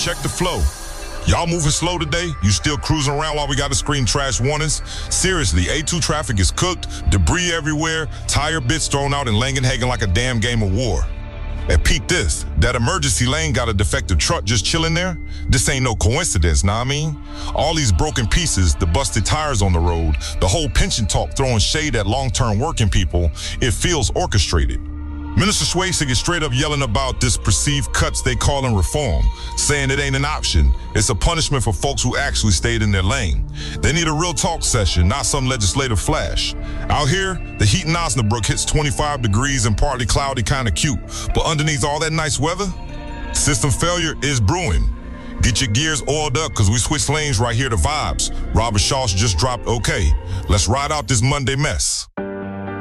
check the flow. Y'all moving slow today? You still cruising around while we got to screen trash warnings? Seriously, A2 traffic is cooked, debris everywhere, tire bits thrown out in Langenhagen like a damn game of war. And peep this, that emergency lane got a defective truck just chilling there? This ain't no coincidence, nah I mean? All these broken pieces, the busted tires on the road, the whole pension talk throwing shade at long-term working people, it feels orchestrated. Minister Swayze is straight up yelling about this perceived cuts they calling reform, saying it ain't an option. It's a punishment for folks who actually stayed in their lane. They need a real talk session, not some legislative flash. Out here, the heat in Osnabrück hits 25 degrees and partly cloudy, kind of cute. But underneath all that nice weather, system failure is brewing. Get your gears oiled up, because we switched lanes right here to Vibes. Robert Shaw's just dropped okay. Let's ride out this Monday mess.